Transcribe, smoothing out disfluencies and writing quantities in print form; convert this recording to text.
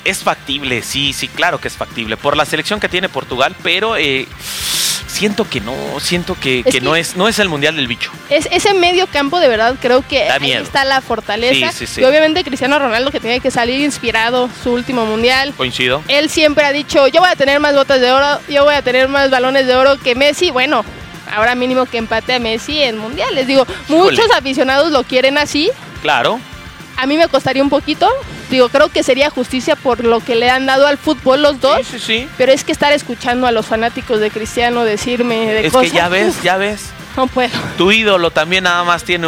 Es factible, sí, claro que es factible. Por la selección que tiene Portugal, pero siento que no es el Mundial del Bicho. Ese medio campo, de verdad, creo que Da ahí miedo. está la fortaleza. Sí. Y obviamente Cristiano Ronaldo, que tiene que salir inspirado su último Mundial. Coincido. Él siempre ha dicho, yo voy a tener más botas de oro, yo voy a tener más balones de oro que Messi. Bueno, ahora mínimo que empate a Messi en mundiales. Digo, muchos aficionados lo quieren así. Claro. A mí me costaría un poquito. Digo, creo que sería justicia por lo que le han dado al fútbol los dos. Sí. Pero es que estar escuchando a los fanáticos de Cristiano decirme de Es cosas. que ya ves. No puedo. Tu ídolo también nada más tiene